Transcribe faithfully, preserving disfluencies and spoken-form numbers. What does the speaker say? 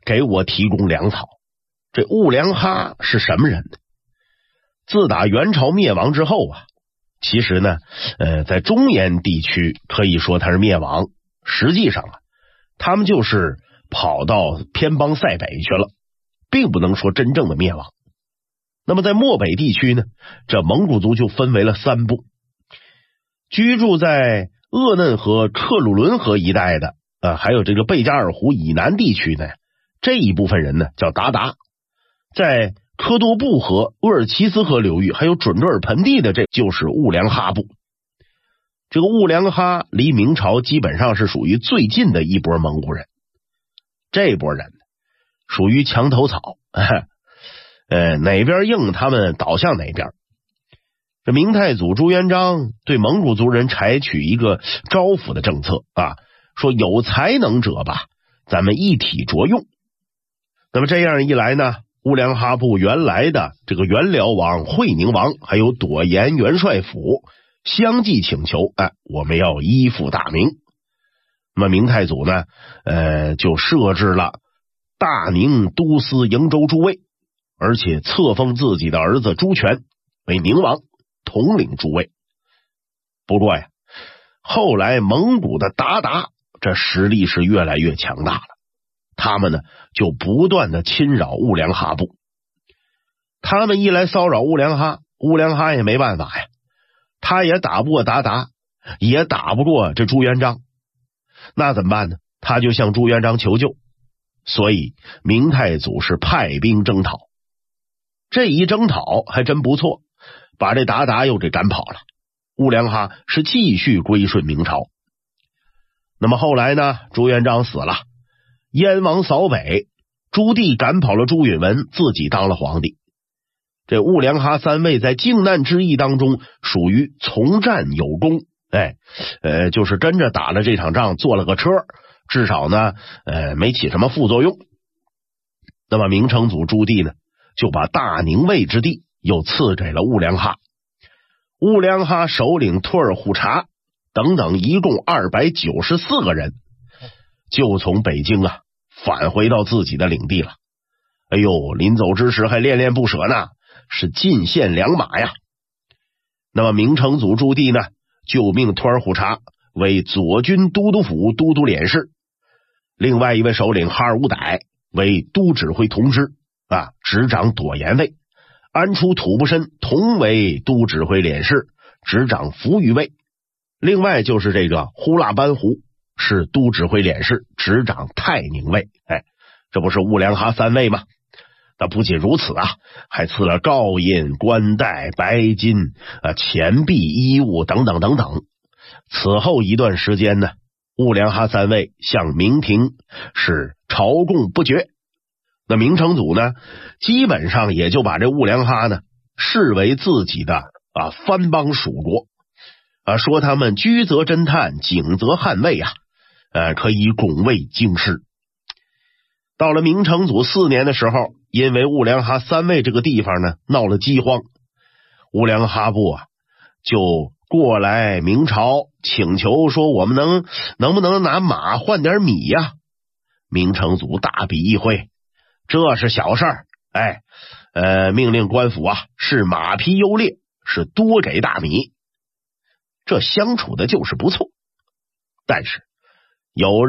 给我提供粮草。这兀良哈是什么人呢？自打元朝灭亡之后啊，其实呢，呃，在中原地区可以说他是灭亡，实际上啊，他们就是跑到偏邦塞北去了，并不能说真正的灭亡。那么在漠北地区呢，这蒙古族就分为了三部，居住在鄂嫩河、克鲁伦河一带的，呃，还有这个贝加尔湖以南地区呢，这一部分人呢叫鞑靼，在科多布河、鄂尔齐斯河流域还有准噶尔盆地的，这就是兀良哈部。这个兀良哈离明朝基本上是属于最近的一波蒙古人，这波人属于墙头草，呃，哪边硬他们倒向哪边。这明太祖朱元璋对蒙古族人采取一个招抚的政策啊，说有才能者吧，咱们一体着用。那么这样一来呢，兀良哈部原来的这个元辽王、会宁王还有朵颜元帅府相继请求，哎，我们要依附大明。那么明太祖呢，呃，就设置了大宁都司营州诸卫，而且册封自己的儿子朱权为宁王，统领诸卫。不过呀，后来蒙古的鞑靼这实力是越来越强大了，他们呢就不断的侵扰兀良哈部。他们一来骚扰兀良哈，兀良哈也没办法呀，他也打不过鞑靼，也打不过这朱元璋，那怎么办呢？他就向朱元璋求救，所以明太祖是派兵征讨。这一征讨还真不错，把这鞑靼又给赶跑了。兀良哈是继续归顺明朝。那么后来呢，朱元璋死了，燕王扫北，朱棣赶跑了朱允炆，自己当了皇帝。这兀良哈三位在靖难之役当中属于从战有功，哎，呃，就是跟着打了这场仗，做了个车，至少呢，呃，没起什么副作用。那么明成祖朱棣呢，就把大宁卫之地又赐给了兀良哈。兀良哈首领图尔扈察等等一共二百九十四个人，就从北京啊返回到自己的领地了。哎呦，临走之时还恋恋不舍呢，是进献良马呀。那么明成祖朱棣呢，就命图尔扈察为左军都督府都督佥事，另外一位首领哈尔乌歹为都指挥同知啊，执掌朵颜卫，安出吐不申同为都指挥佥事，执掌扶余卫。另外就是这个呼腊班胡是都指挥佥事，执掌泰宁卫。哎，这不是兀良哈三位吗？那不仅如此啊，还赐了诏印、冠带、白金、啊钱币、衣物等等等等。此后一段时间呢，兀良哈三位向明廷是朝贡不绝。那明成祖呢，基本上也就把这兀良哈呢视为自己的啊藩邦属国啊，说他们居则侦探，警则捍卫啊，呃，可以拱卫京师。到了明成祖四年的时候，因为兀良哈三位这个地方呢闹了饥荒，兀良哈部啊就过来明朝请求说，我们能能不能拿马换点米呀、啊？明成祖大笔一挥，这是小事儿，哎，呃，命令官府啊是马匹优劣，是多给大米。这相处的就是不错，但是有